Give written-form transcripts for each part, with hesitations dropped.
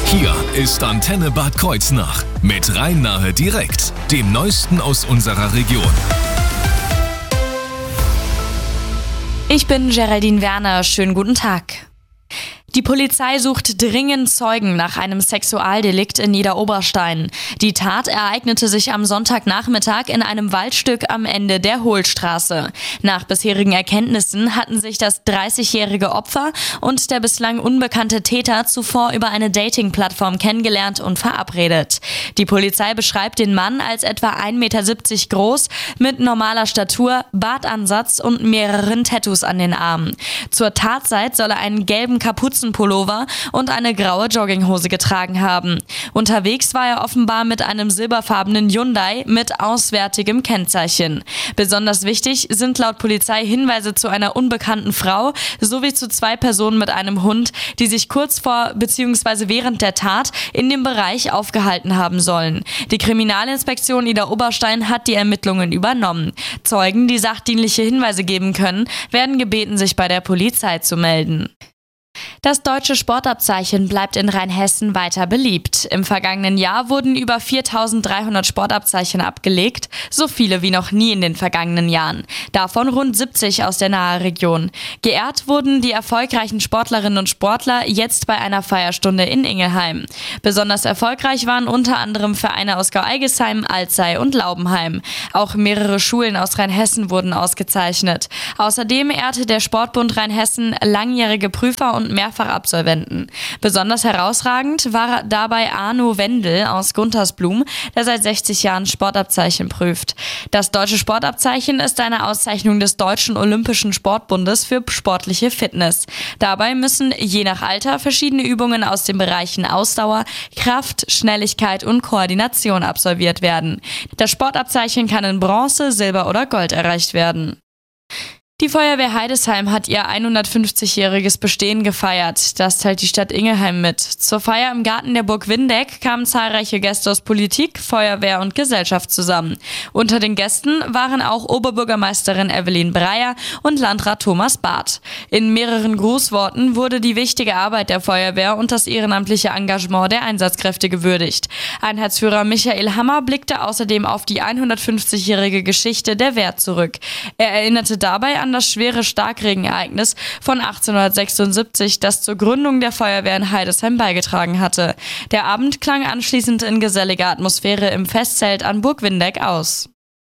Hier ist Antenne Bad Kreuznach mit Rhein-Nahe direkt, dem Neuesten aus unserer Region. Ich bin Geraldine Werner, schönen guten Tag. Die Polizei sucht dringend Zeugen nach einem Sexualdelikt in Niederoberstein. Die Tat ereignete sich am Sonntagnachmittag in einem Waldstück am Ende der Hohlstraße. Nach bisherigen Erkenntnissen hatten sich das 30-jährige Opfer und der bislang unbekannte Täter zuvor über eine Dating-Plattform kennengelernt und verabredet. Die Polizei beschreibt den Mann als etwa 1,70 Meter groß, mit normaler Statur, Bartansatz und mehreren Tattoos an den Armen. Zur Tatzeit soll er einen gelben Kapuzenpullover und eine graue Jogginghose getragen haben. Unterwegs war er offenbar mit einem silberfarbenen Hyundai mit auswärtigem Kennzeichen. Besonders wichtig sind laut Polizei Hinweise zu einer unbekannten Frau sowie zu 2 Personen mit einem Hund, die sich kurz vor bzw. während der Tat in dem Bereich aufgehalten haben sollen. Die Kriminalinspektion Niederoberstein hat die Ermittlungen übernommen. Zeugen, die sachdienliche Hinweise geben können, werden gebeten, sich bei der Polizei zu melden. Das deutsche Sportabzeichen bleibt in Rheinhessen weiter beliebt. Im vergangenen Jahr wurden über 4.300 Sportabzeichen abgelegt, so viele wie noch nie in den vergangenen Jahren. Davon rund 70 aus der Nahe-Region. Geehrt wurden die erfolgreichen Sportlerinnen und Sportler jetzt bei einer Feierstunde in Ingelheim. Besonders erfolgreich waren unter anderem Vereine aus Gau-Algesheim, Alzey und Laubenheim. Auch mehrere Schulen aus Rheinhessen wurden ausgezeichnet. Außerdem ehrte der Sportbund Rheinhessen langjährige Prüfer und Mehrfachabsolventen. Besonders herausragend war dabei Arno Wendel aus Guntersblum, der seit 60 Jahren Sportabzeichen prüft. Das deutsche Sportabzeichen ist eine Auszeichnung des Deutschen Olympischen Sportbundes für sportliche Fitness. Dabei müssen je nach Alter verschiedene Übungen aus den Bereichen Ausdauer, Kraft, Schnelligkeit und Koordination absolviert werden. Das Sportabzeichen kann in Bronze, Silber oder Gold erreicht werden. Die Feuerwehr Heidesheim hat ihr 150-jähriges Bestehen gefeiert. Das teilt die Stadt Ingelheim mit. Zur Feier im Garten der Burg Windeck kamen zahlreiche Gäste aus Politik, Feuerwehr und Gesellschaft zusammen. Unter den Gästen waren auch Oberbürgermeisterin Evelyn Breyer und Landrat Thomas Barth. In mehreren Grußworten wurde die wichtige Arbeit der Feuerwehr und das ehrenamtliche Engagement der Einsatzkräfte gewürdigt. Einheitsführer Michael Hammer blickte außerdem auf die 150-jährige Geschichte der Wehr zurück. Er erinnerte dabei an das schwere Starkregenereignis von 1876, das zur Gründung der Feuerwehr in Heidesheim beigetragen hatte. Der Abend klang anschließend in geselliger Atmosphäre im Festzelt an Burg Windeck aus.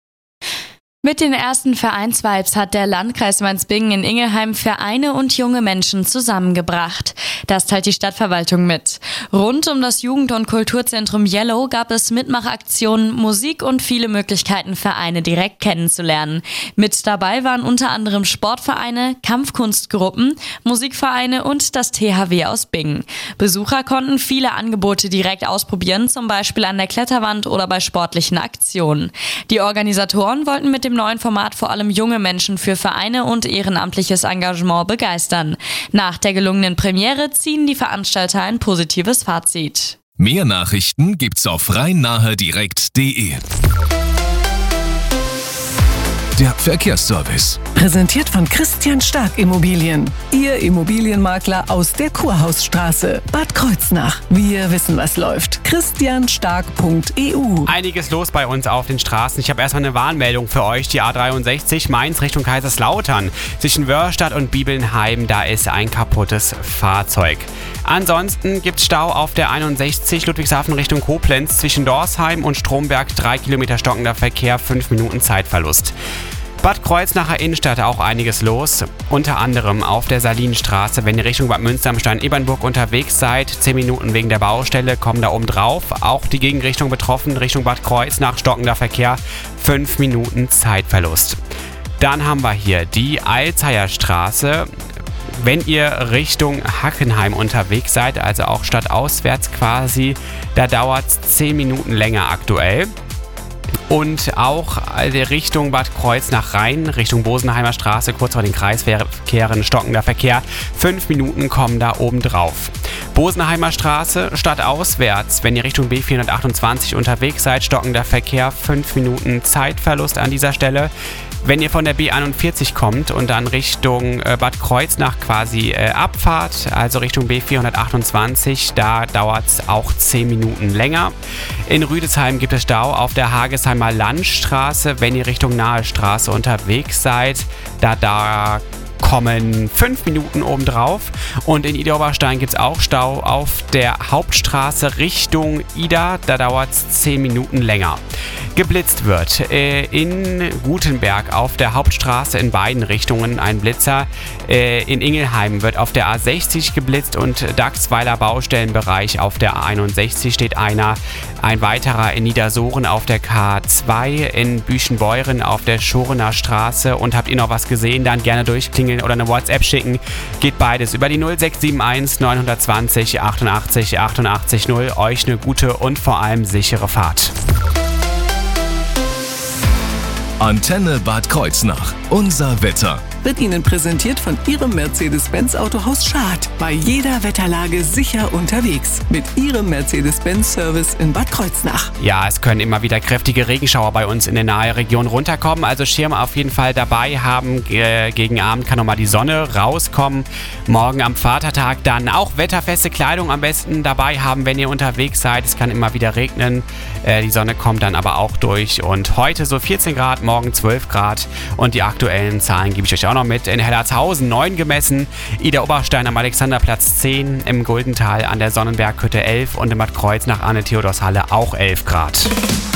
Mit den ersten Vereinsvibes hat der Landkreis Mainz-Bingen in Ingelheim Vereine und junge Menschen zusammengebracht. Das teilt die Stadtverwaltung mit. Rund um das Jugend- und Kulturzentrum Yellow gab es Mitmachaktionen, Musik und viele Möglichkeiten, Vereine direkt kennenzulernen. Mit dabei waren unter anderem Sportvereine, Kampfkunstgruppen, Musikvereine und das THW aus Bingen. Besucher konnten viele Angebote direkt ausprobieren, zum Beispiel an der Kletterwand oder bei sportlichen Aktionen. Die Organisatoren wollten mit dem neuen Format vor allem junge Menschen für Vereine und ehrenamtliches Engagement begeistern. Nach der gelungenen Premiere ziehen die Veranstalter ein positives Fazit. Mehr Nachrichten gibt's auf rhein-nahe-direkt.de. Der Verkehrsservice. Präsentiert von Christian Stark Immobilien. Ihr Immobilienmakler aus der Kurhausstraße. Bad Kreuznach. Wir wissen, was läuft. christianstark.eu. Einiges los bei uns auf den Straßen. Ich habe erstmal eine Warnmeldung für euch. Die A63 Mainz Richtung Kaiserslautern. Zwischen Wörrstadt und Bibelnheim, da ist ein kaputtes Fahrzeug. Ansonsten gibt's Stau auf der 61 Ludwigshafen Richtung Koblenz. Zwischen Dorsheim und Stromberg 3 Kilometer stockender Verkehr, 5 Minuten Zeitverlust. Bad Kreuznacher Innenstadt auch einiges los, unter anderem auf der Salinstraße. Wenn ihr Richtung Bad Münster am Stein-Ebernburg unterwegs seid, 10 Minuten wegen der Baustelle, kommen da oben drauf. Auch die Gegenrichtung betroffen, Richtung Bad Kreuznach, stockender Verkehr, 5 Minuten Zeitverlust. Dann haben wir hier die Alzeyer-Straße. Wenn ihr Richtung Hackenheim unterwegs seid, also auch stadtauswärts quasi, da dauert es 10 Minuten länger aktuell. Und auch Richtung Bad Kreuznach Rhein, Richtung Bosenheimer Straße, kurz vor den Kreisverkehren, stockender Verkehr. 5 Minuten kommen da oben drauf. Bosenheimer Straße, stadtauswärts, wenn ihr Richtung B428 unterwegs seid, stockender Verkehr, 5 Minuten Zeitverlust an dieser Stelle. Wenn ihr von der B41 kommt und dann Richtung Bad Kreuznach quasi abfahrt, also Richtung B428, da dauert es auch 10 Minuten länger. In Rüdesheim gibt es Stau auf der Hagesheimer Landstraße, wenn ihr Richtung Nahe Straße unterwegs seid. Da kommen 5 Minuten obendrauf. Und in Ida-Oberstein gibt es auch Stau auf der Hauptstraße Richtung Ida. Da dauert es 10 Minuten länger. Geblitzt wird in Gutenberg auf der Hauptstraße in beiden Richtungen ein Blitzer. In Ingelheim wird auf der A60 geblitzt und Dachsweiler Baustellenbereich auf der A61 steht einer. Ein weiterer in Niedersoren auf der K2, in Büchenbeuren auf der Schorener Straße. Und habt ihr noch was gesehen, dann gerne durchklingeln oder eine WhatsApp schicken. Geht beides über die 0671 920 88 88 0. Euch eine gute und vor allem sichere Fahrt. Antenne Bad Kreuznach. Unser Wetter. Wird Ihnen präsentiert von Ihrem Mercedes-Benz Autohaus Schad. Bei jeder Wetterlage sicher unterwegs. Mit Ihrem Mercedes-Benz-Service in Bad Kreuznach. Ja, es können immer wieder kräftige Regenschauer bei uns in der nahe Region runterkommen. Also Schirm auf jeden Fall dabei haben. Gegen Abend kann nochmal die Sonne rauskommen. Morgen am Vatertag dann auch wetterfeste Kleidung am besten dabei haben, wenn ihr unterwegs seid. Es kann immer wieder regnen. Die Sonne kommt dann aber auch durch. Und heute so 14 Grad, morgen 12 Grad. Und die aktuellen Zahlen gebe ich euch auch noch mit. In Hellertshausen 9 gemessen, Ida-Oberstein am Alexanderplatz 10, im Guldental an der Sonnenberghütte 11 und in Bad Kreuznach an der Theodorshalle auch 11 Grad.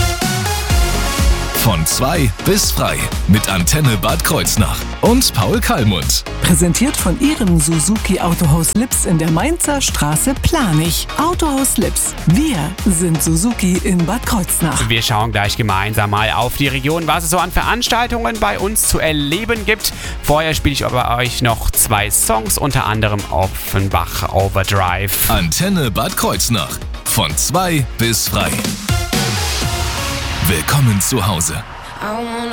Von 2 bis frei mit Antenne Bad Kreuznach und Paul Kallmund. Präsentiert von Ihrem Suzuki Autohaus Lips in der Mainzer Straße Planich. Autohaus Lips. Wir sind Suzuki in Bad Kreuznach. Wir schauen gleich gemeinsam mal auf die Region, was es so an Veranstaltungen bei uns zu erleben gibt. Vorher spiele ich aber euch noch 2 Songs, unter anderem Offenbach Overdrive. Antenne Bad Kreuznach. Von 2 bis frei. Willkommen zu Hause.